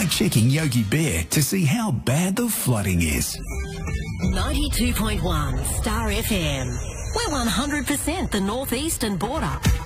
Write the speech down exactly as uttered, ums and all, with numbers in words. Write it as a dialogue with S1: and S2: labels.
S1: Try checking Yogi Bear to see how bad the flooding is.
S2: ninety-two point one Star F M. We're one hundred percent the northeastern border.